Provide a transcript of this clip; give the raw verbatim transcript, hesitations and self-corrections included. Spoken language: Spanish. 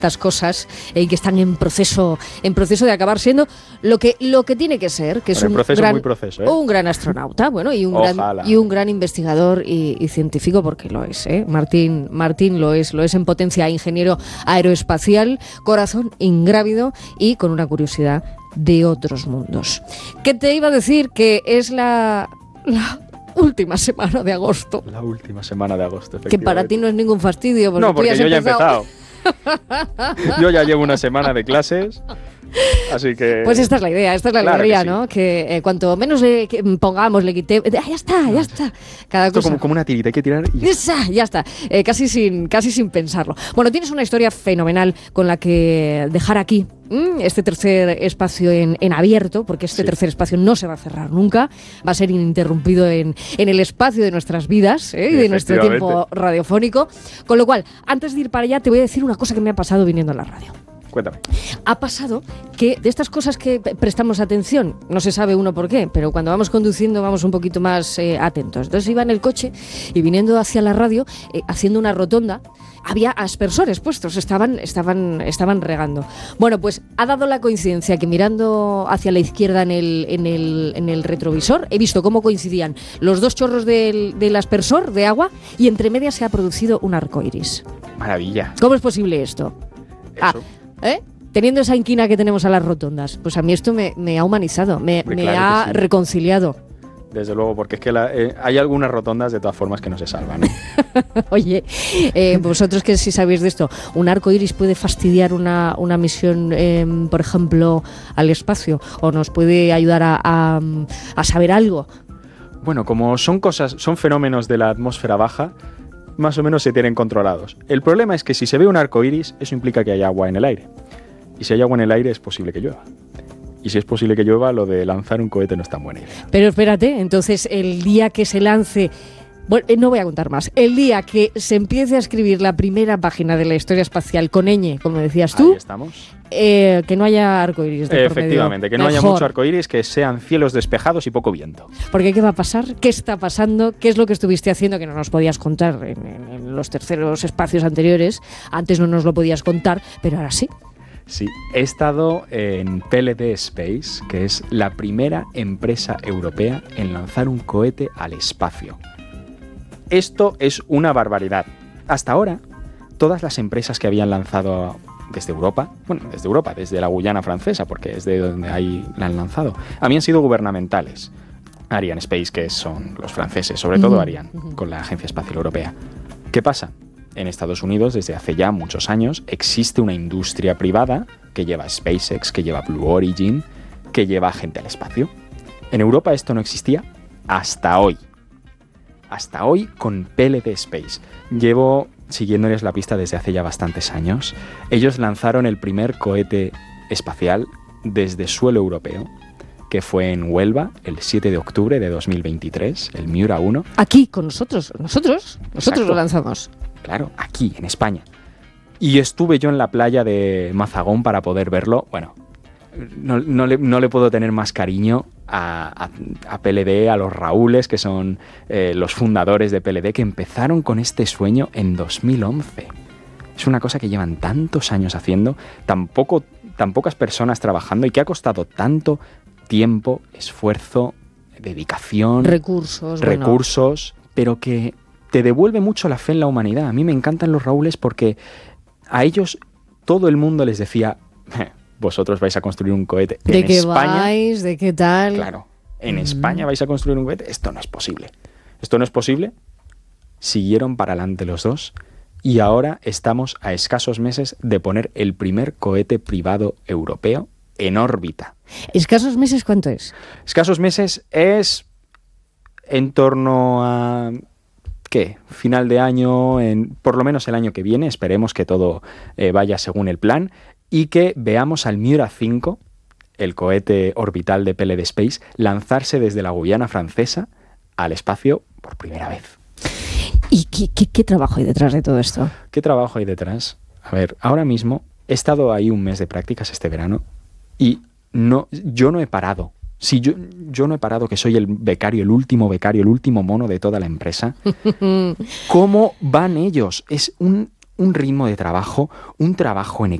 estas cosas y eh, que están en proceso en proceso de acabar siendo lo que lo que tiene que ser, que es un gran, muy proceso, ¿eh? un gran astronauta, bueno, y un gran y un gran investigador y, y científico, porque lo es, ¿eh? Martín Martín lo es, lo es en potencia, ingeniero aeroespacial, corazón ingrávido y con una curiosidad de otros mundos. ¿Qué te iba a decir? Que es la la última semana de agosto. La última semana de agosto, efectivamente. Que para ti no es ningún fastidio, porque no, porque tú ya has yo empezado. ya he empezado. Yo ya llevo una semana de clases, así que... Pues esta es la idea, esta es la claro alegría, que sí. ¿no? Que eh, cuanto menos le que pongamos, le quitemos... Ah, ya está, ya está. Cada Esto cosa... como, como una tirita, hay que tirar y... Esa, ya está, eh, casi, sin, casi sin pensarlo. Bueno, tienes una historia fenomenal con la que dejar aquí mmm, este tercer espacio en, en abierto, porque este sí. tercer espacio no se va a cerrar nunca, va a ser ininterrumpido en, en el espacio de nuestras vidas ¿eh? y de nuestro tiempo radiofónico. Con lo cual, antes de ir para allá, te voy a decir una cosa que me ha pasado viniendo a la radio. Cuéntame. Ha pasado que de estas cosas que prestamos atención, no se sabe uno por qué, pero cuando vamos conduciendo vamos un poquito más eh, atentos. Entonces iba en el coche y viniendo hacia la radio, eh, haciendo una rotonda, había aspersores puestos, estaban, estaban, estaban regando. Bueno, pues ha dado la coincidencia que mirando hacia la izquierda en el, en el, en el retrovisor, he visto cómo coincidían los dos chorros del, del aspersor de agua y entre medias se ha producido un arco iris. Maravilla. ¿Cómo es posible esto? Eso. Ah, ¿Eh? Teniendo esa inquina que tenemos a las rotondas, pues a mí esto me, me ha humanizado, me, me claro ha sí. reconciliado. Desde luego, porque es que la, eh, hay algunas rotondas de todas formas que no se salvan, ¿eh? Oye, eh, vosotros que si sabéis de esto, ¿un arco iris puede fastidiar una, una misión, eh, por ejemplo, al espacio? ¿O nos puede ayudar a, a, a saber algo? Bueno, como son cosas, son fenómenos de la atmósfera baja, más o menos se tienen controlados. El problema es que si se ve un arco iris, eso implica que hay agua en el aire. Y si hay agua en el aire, es posible que llueva. Y si es posible que llueva, lo de lanzar un cohete no es tan buena idea. Pero espérate, entonces el día que se lance... Bueno, no voy a contar más. El día que se empiece a escribir la primera página de la historia espacial con ñ, como decías tú... Ahí estamos. Eh, que no haya arcoíris de por medio. Efectivamente, que no Mejor. haya mucho arcoíris, que sean cielos despejados y poco viento. Porque ¿qué va a pasar? ¿Qué está pasando? ¿Qué es lo que estuviste haciendo que no nos podías contar en, en, en los terceros espacios anteriores? Antes no nos lo podías contar, pero ahora sí. Sí, he estado en P L D Space, que es la primera empresa europea en lanzar un cohete al espacio. Esto es una barbaridad. Hasta ahora, todas las empresas que habían lanzado desde Europa, bueno, desde Europa, desde la Guyana francesa, porque es de donde ahí la han lanzado, habían sido gubernamentales. Ariane Space, que son los franceses, sobre todo Ariane, con la Agencia Espacial Europea. ¿Qué pasa? En Estados Unidos, desde hace ya muchos años, existe una industria privada que lleva SpaceX, que lleva Blue Origin, que lleva gente al espacio. En Europa esto no existía hasta hoy. Hasta hoy con P L D Space. Llevo siguiéndoles la pista desde hace ya bastantes años. Ellos lanzaron el primer cohete espacial desde suelo europeo, que fue en Huelva el siete de octubre de dos mil veintitrés, el Miura uno. Aquí, con nosotros, nosotros, nosotros Exacto. lo lanzamos. Claro, aquí, en España. Y estuve yo en la playa de Mazagón para poder verlo. Bueno, no, no, le, no le puedo tener más cariño a, a, a P L D, a los Raúles, que son eh, los fundadores de P L D, que empezaron con este sueño en dos mil once. Es una cosa que llevan tantos años haciendo, tan, poco, tan pocas personas trabajando y que ha costado tanto tiempo, esfuerzo, dedicación, recursos, recursos, bueno. pero que te devuelve mucho la fe en la humanidad. A mí me encantan los Raúles porque a ellos todo el mundo les decía, vosotros vais a construir un cohete. ¿De en qué España, vais? ¿De qué tal? Claro, en mm. España vais a construir un cohete. Esto no es posible. Esto no es posible. Siguieron para adelante los dos y ahora estamos a escasos meses de poner el primer cohete privado europeo en órbita. ¿Escasos meses cuánto es? Escasos meses es en torno a... ¿Qué? Final de año, en, por lo menos el año que viene, esperemos que todo eh, vaya según el plan y que veamos al Miura cinco, el cohete orbital de P L D Space, lanzarse desde la Guyana francesa al espacio por primera vez. ¿Y qué, qué, qué trabajo hay detrás de todo esto? ¿Qué trabajo hay detrás? A ver, ahora mismo he estado ahí un mes de prácticas este verano y no, yo no he parado. Si yo, yo no he parado, que soy el becario, el último becario, el último mono de toda la empresa. ¿Cómo van ellos? Es un, un ritmo de trabajo, un trabajo en